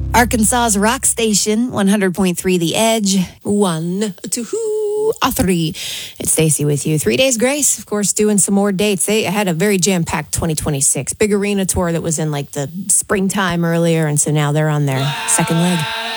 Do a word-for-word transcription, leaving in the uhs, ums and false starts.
Arkansas's rock station, one hundred point three The Edge. One, two, a three. It's Stacey with you. Three Days Grace, of course, doing some more dates. They had a very jam-packed twenty twenty-six. Big arena tour that was in like the springtime earlier, and so now they're on their second leg.